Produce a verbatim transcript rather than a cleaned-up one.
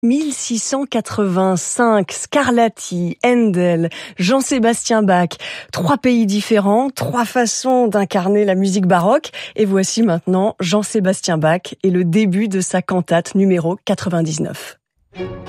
mille six cent quatre-vingt-cinq, Scarlatti, Handel, Jean-Sébastien Bach. Trois pays différents, trois façons d'incarner la musique baroque. Et voici maintenant Jean-Sébastien Bach et le début de sa cantate numéro quatre-vingt-dix-neuf.